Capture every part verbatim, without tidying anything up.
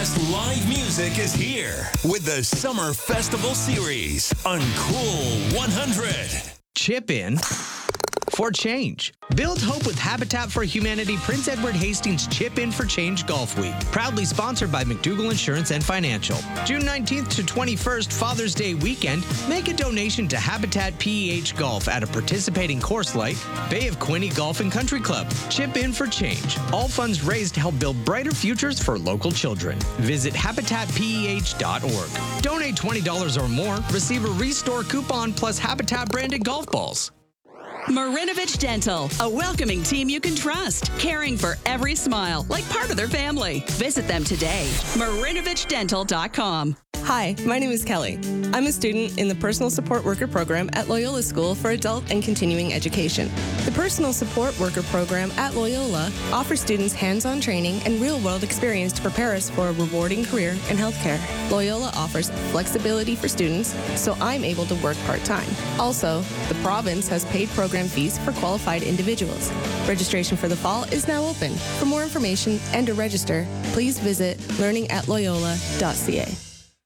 best live music is here with the Summer Festival Series on Cool one hundred. Chip in for change. Build hope with Habitat for Humanity Prince Edward Hastings Chip In for Change Golf Week. Proudly sponsored by McDougall Insurance and Financial. June nineteenth to twenty-first, Father's Day weekend, make a donation to Habitat P E H Golf at a participating course like Bay of Quinte Golf and Country Club. Chip In for Change. All funds raised to help build brighter futures for local children. Visit habitat p e h dot org. Donate twenty dollars or more, receive a Restore coupon plus Habitat branded golf balls. Marinovich Dental, a welcoming team you can trust, caring for every smile like part of their family. Visit them today. marinovich dental dot com. Hi, my name is Kelly. I'm a student in the Personal Support Worker Program at Loyola School for Adult and Continuing Education. The Personal Support Worker Program at Loyola offers students hands-on training and real-world experience to prepare us for a rewarding career in healthcare. Loyola offers flexibility for students, so I'm able to work part-time. Also, the province has paid program fees for qualified individuals. Registration for the fall is now open. For more information and to register, please visit learning at loyola dot c a.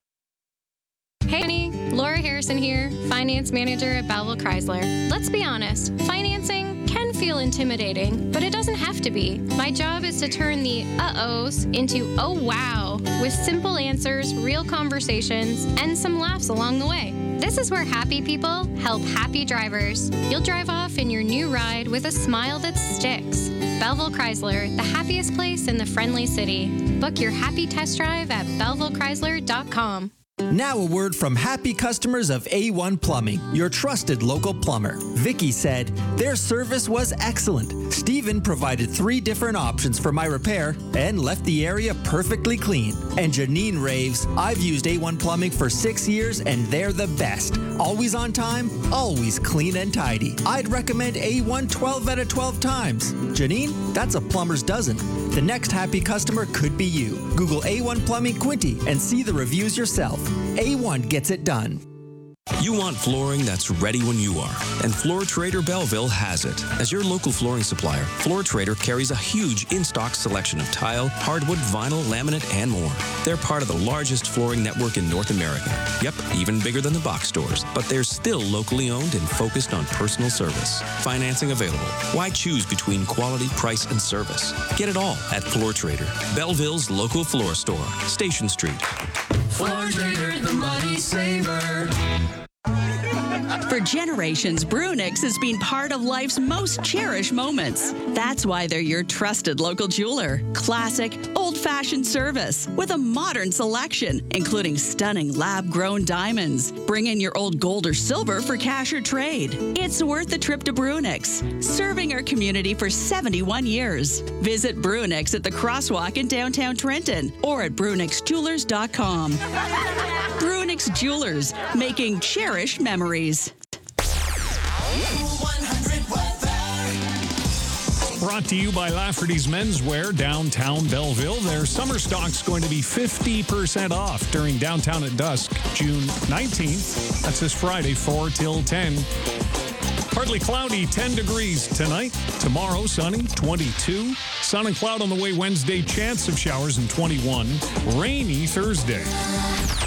Hey, honey, Laura Harrison here, Finance Manager at Belleville Chrysler. Let's be honest, financing can feel intimidating, but it doesn't have to be. My job is to turn the uh-ohs into oh wow, with simple answers, real conversations, and some laughs along the way. This is where happy people help happy drivers. You'll drive off in your new ride with a smile that sticks. Belleville Chrysler, the happiest place in the friendly city. Book your happy test drive at belleville chrysler dot com. Now a word from happy customers of A one Plumbing, your trusted local plumber. Vicky said, their service was excellent. Stephen provided three different options for my repair and left the area perfectly clean. And Janine raves, I've used A one Plumbing for six years and they're the best. Always on time, always clean and tidy. I'd recommend A one twelve out of twelve times. Janine, that's a plumber's dozen. The next happy customer could be you. Google A one Plumbing Quinte and see the reviews yourself. A one gets it done. You want flooring that's ready when you are, and Floor Trader Belleville has it. As your local flooring supplier, Floor Trader carries a huge in-stock selection of tile, hardwood, vinyl, laminate, and more. They're part of the largest flooring network in North America. Yep, even bigger than the box stores, but they're still locally owned and focused on personal service. Financing available. Why choose between quality, price, and service? Get it all at Floor Trader, Belleville's local floor store, Station Street. Floor Trader, the money saver. For generations, Brunix has been part of life's most cherished moments. That's why they're your trusted local jeweler. Classic, old-fashioned service with a modern selection, including stunning lab-grown diamonds. Bring in your old gold or silver for cash or trade. It's worth the trip to Brunix, serving our community for seventy-one years. Visit Brunix at the Crosswalk in downtown Trenton or at brunix jewelers dot com. Brunix Jewelers, making cherished memories. Brought to you by Lafferty's Menswear, downtown Belleville. Their summer stock's going to be fifty percent off during Downtown at Dusk, June nineteenth. That's this Friday, four till ten. Partly cloudy, ten degrees tonight. Tomorrow, sunny, twenty-two. Sun and cloud on the way Wednesday, chance of showers, and twenty-one. Rainy Thursday.